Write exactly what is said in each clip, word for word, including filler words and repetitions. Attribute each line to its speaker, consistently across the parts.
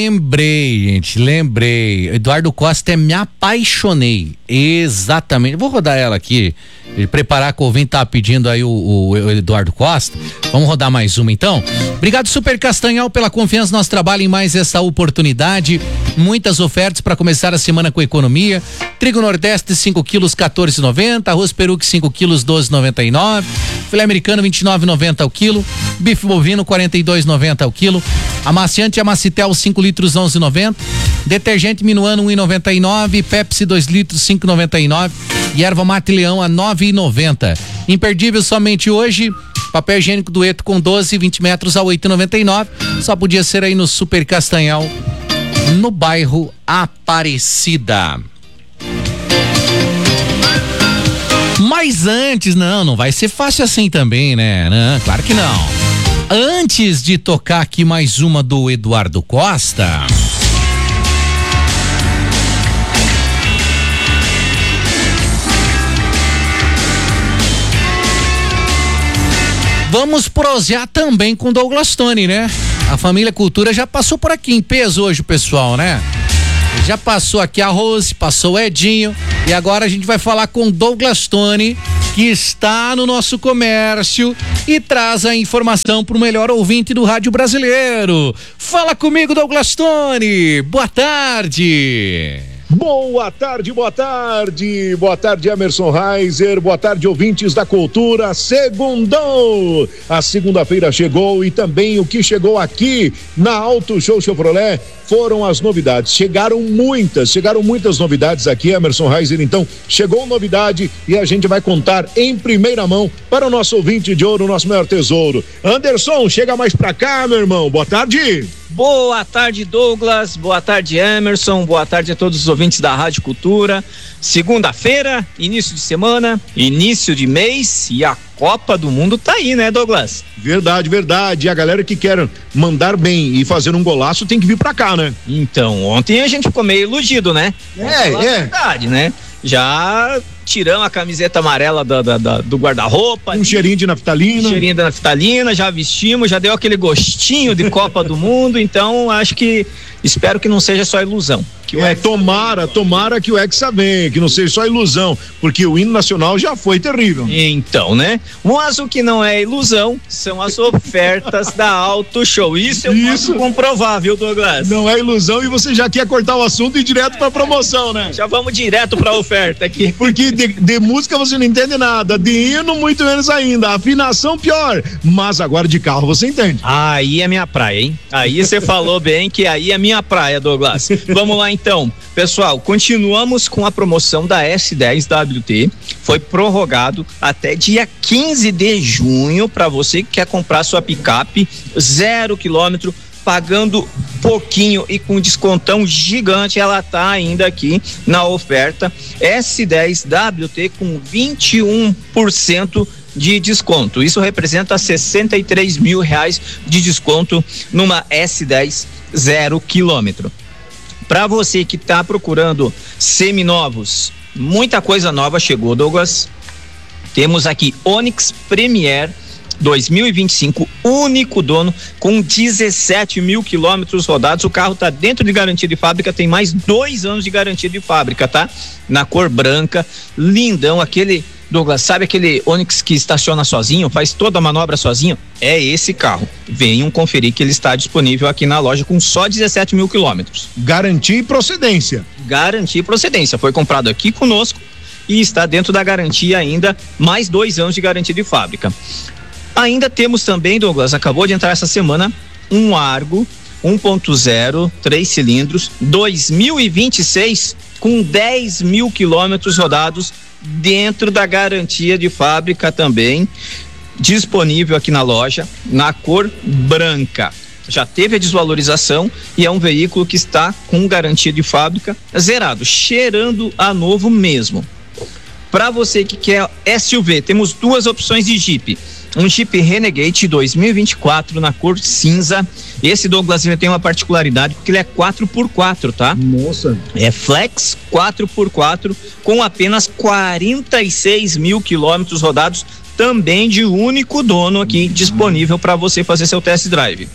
Speaker 1: lembrei, gente, lembrei. Eduardo Costa é Me Apaixonei. Exatamente. Vou rodar ela aqui. Preparar que o ouvinte tá pedindo aí o, o, o Eduardo Costa. Vamos rodar mais uma então. Obrigado, Super Castanhal, pela confiança no nosso trabalho em mais essa oportunidade. Muitas ofertas para começar a semana com economia. Trigo Nordeste cinco quilos quatorze reais e noventa centavos, arroz peruque cinco quilos doze reais e noventa e nove centavos, filé americano vinte e nove reais e noventa centavos ao quilo, bife bovino quarenta e dois reais e noventa centavos ao quilo, amaciante Amacitel cinco litros onze reais e noventa centavos, detergente Minuano um real e noventa e nove centavos, Pepsi dois litros cinco reais e noventa e nove centavos e erva mate Leão a nove reais e noventa centavos. Imperdível somente hoje, papel higiênico Dueto com doze, vinte metros a oito reais e noventa e nove centavos. Só podia ser aí no Super Castanhal, no bairro Aparecida. Mas antes, não, não vai ser fácil assim também, né? Não, claro que não. Antes de tocar aqui mais uma do Eduardo Costa, vamos prosear também com Douglas Tony, né? A família Cultura já passou por aqui em peso hoje, pessoal, né? Já passou aqui a Rose, passou o Edinho e agora a gente vai falar com Douglas Tony, que está no nosso comércio e traz a informação para o melhor ouvinte do rádio brasileiro. Fala comigo, Douglas Tony. Boa tarde.
Speaker 2: Boa tarde, boa tarde, boa tarde, Emerson Reiser, boa tarde, ouvintes da Cultura. Segundou, a segunda-feira chegou e também o que chegou aqui na Auto Show Chevrolet foram as novidades. Chegaram muitas, chegaram muitas novidades aqui, Emerson Reiser. Então, chegou novidade e a gente vai contar em primeira mão para o nosso ouvinte de ouro, nosso maior tesouro. Anderson, chega mais pra cá, meu irmão. Boa tarde.
Speaker 3: Boa tarde, Douglas. Boa tarde, Emerson. Boa tarde a todos os ouvintes da Rádio Cultura. Segunda-feira, início de semana, início de mês e a Copa do Mundo tá aí, né, Douglas?
Speaker 2: Verdade, verdade. E a galera que quer mandar bem e fazer um golaço tem que vir pra cá, né?
Speaker 3: Então, ontem a gente ficou meio iludido, né?
Speaker 2: É, é.
Speaker 3: Verdade, né? Já tiramos a camiseta amarela da, da, da, do guarda-roupa.
Speaker 2: Um cheirinho de naftalina.
Speaker 3: Um cheirinho de naftalina, já vestimos, já deu aquele gostinho de Copa do Mundo, então acho que, espero que não seja só ilusão. Que
Speaker 2: é, tomara, tomara que o Hexa venha, que não seja só ilusão, porque o hino nacional já foi terrível.
Speaker 3: Então, né? Mas o que não é ilusão são as ofertas da Auto Show. Isso eu
Speaker 2: Isso.
Speaker 3: posso comprovar, viu, Douglas?
Speaker 2: Não é ilusão e você já quer cortar o assunto e ir direto pra promoção, né?
Speaker 3: Já vamos direto pra oferta aqui.
Speaker 2: Porque de, de música você não entende nada, de hino muito menos ainda, afinação pior, mas agora de carro você entende.
Speaker 3: Aí é minha praia, hein? Aí você falou bem que aí é minha praia, Douglas. Vamos lá então, pessoal, continuamos com a promoção da S dez W T, foi prorrogado até dia quinze de junho para você que quer comprar sua picape zero quilômetro, pagando pouquinho e com descontão gigante. Ela tá ainda aqui na oferta S dez W T com vinte e um por cento de desconto. Isso representa sessenta e três mil reais de desconto numa S dez zero quilômetro. Para você que está procurando seminovos, muita coisa nova chegou, Douglas. Temos aqui Onix Premier dois mil e vinte e cinco, único dono, com dezessete mil quilômetros rodados. O carro tá dentro de garantia de fábrica, tem mais dois anos de garantia de fábrica, tá? Na cor branca, lindão, aquele, Douglas, sabe aquele Onix que estaciona sozinho, faz toda a manobra sozinho? É esse carro. Venham conferir que ele está disponível aqui na loja com só dezessete mil quilômetros.
Speaker 2: Garantia e procedência.
Speaker 3: Garantia e procedência. Foi comprado aqui conosco e está dentro da garantia ainda, mais dois anos de garantia de fábrica. Ainda temos também, Douglas, acabou de entrar essa semana, um Argo um ponto zero, três cilindros, dois mil e vinte e seis, com dez mil quilômetros rodados, dentro da garantia de fábrica também, disponível aqui na loja, na cor branca. Já teve a desvalorização e é um veículo que está com garantia de fábrica zerado, cheirando a novo mesmo. Para você que quer S U V, temos duas opções de Jeep. Um Jeep Renegade dois mil e vinte e quatro na cor cinza. Esse, Douglas, ele tem uma particularidade porque ele é quatro por quatro, tá?
Speaker 2: Nossa.
Speaker 3: É flex quatro por quatro com apenas quarenta e seis mil quilômetros rodados, também de único dono aqui disponível para você fazer seu test drive.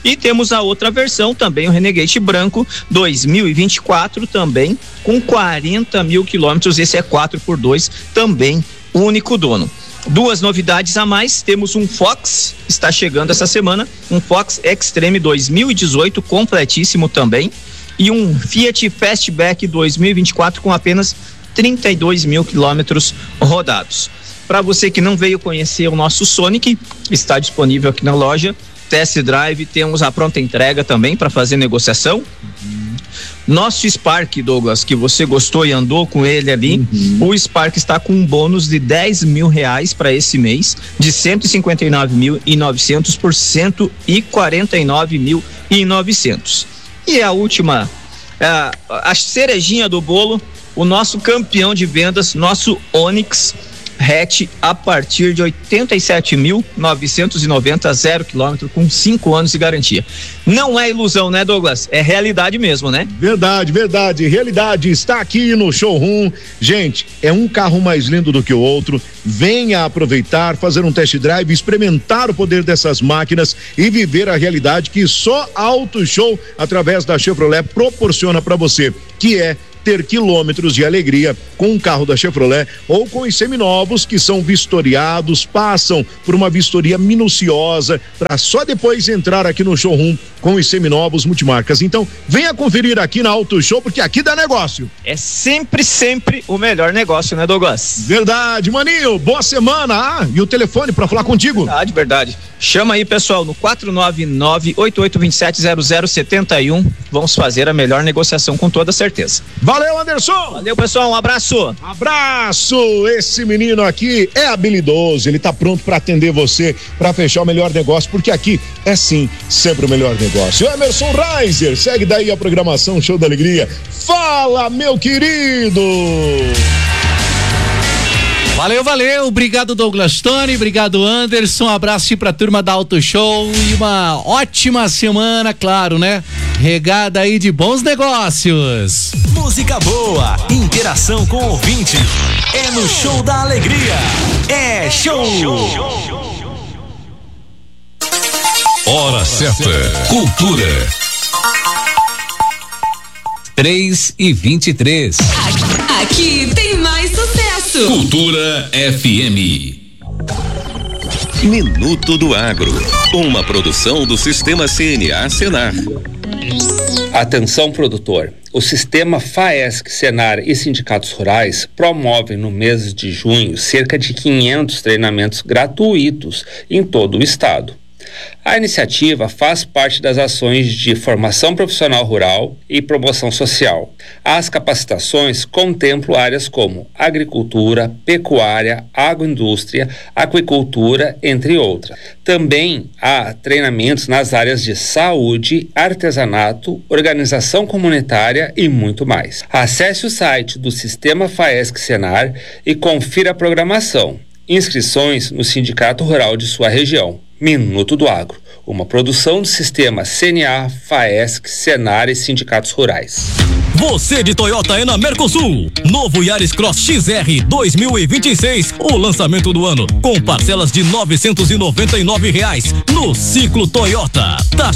Speaker 3: E temos a outra versão também, o Renegade branco dois mil e vinte e quatro, também com quarenta mil quilômetros. Esse é quatro por dois, também único dono. Duas novidades a mais, temos um Fox, está chegando essa semana, um Fox Extreme dois mil e dezoito, completíssimo também, e um Fiat Fastback dois mil e vinte e quatro com apenas trinta e dois mil quilômetros rodados. Para você que não veio conhecer o nosso Sonic, está disponível aqui na loja, test drive, temos a pronta entrega também para fazer negociação. Uhum. Nosso Spark, Douglas, que você gostou e andou com ele ali, uhum. o Spark está com um bônus de dez mil reais para esse mês, de cento e cinquenta e nove mil e novecentos por cento e quarenta e nove mil e novecentos. E a última, a, a cerejinha do bolo, o nosso campeão de vendas, nosso Onix hatch, a partir de oitenta e sete mil novecentos e noventa, zero quilômetro, com cinco anos de garantia. Não é ilusão, né, Douglas? É realidade mesmo, né?
Speaker 2: Verdade, verdade, realidade está aqui no showroom. Gente, é um carro mais lindo do que o outro. Venha aproveitar, fazer um test drive, experimentar o poder dessas máquinas e viver a realidade que só Auto Show, através da Chevrolet, proporciona para você, que é ter quilômetros de alegria com um carro da Chevrolet ou com os seminovos que são vistoriados, passam por uma vistoria minuciosa para só depois entrar aqui no showroom com os seminovos multimarcas. Então, venha conferir aqui na Auto Show, porque aqui dá negócio.
Speaker 3: É sempre, sempre o melhor negócio, né, Douglas?
Speaker 2: Verdade, maninho, boa semana. Ah, e o telefone para falar contigo?
Speaker 3: Verdade, verdade. Chama aí, pessoal, no quatro nove nove, oito oito dois sete, zero zero sete um. Vamos fazer a melhor negociação com toda certeza.
Speaker 2: Valeu, Anderson!
Speaker 3: Valeu, pessoal, um abraço!
Speaker 2: Abraço! Esse menino aqui é habilidoso, ele tá pronto para atender você, para fechar o melhor negócio, porque aqui é sim, sempre o melhor negócio. Emerson Reiser, segue daí a programação Show da Alegria. Fala, meu querido!
Speaker 1: Valeu, valeu, obrigado Douglas Tony, obrigado Anderson, um abraço aí pra turma da Auto Show e uma ótima semana, claro, né? Regada aí de bons negócios.
Speaker 4: Música boa, interação com o ouvinte, é no Show da Alegria, é show!
Speaker 5: Hora certa, cultura.
Speaker 4: três e vinte e três.
Speaker 6: Aqui tem mais sucesso.
Speaker 5: Cultura F M.
Speaker 7: Minuto do Agro, uma produção do Sistema C N A Senar.
Speaker 8: Atenção, produtor. O Sistema FAESC, Senar e sindicatos rurais promovem no mês de junho cerca de quinhentos treinamentos gratuitos em todo o estado. A iniciativa faz parte das ações de formação profissional rural e promoção social. As capacitações contemplam áreas como agricultura, pecuária, agroindústria, aquicultura, entre outras. Também há treinamentos nas áreas de saúde, artesanato, organização comunitária e muito mais. Acesse o site do Sistema FAESC Senar e confira a programação. Inscrições no Sindicato Rural de sua região. Minuto do Agro, uma produção do Sistema C N A, FAESC, Senar e sindicatos rurais.
Speaker 4: Você de Toyota é na Mercosul. Novo Yaris Cross X R dois mil e vinte e seis, o lançamento do ano, com parcelas de novecentos e noventa e nove reais no Ciclo Toyota. Tá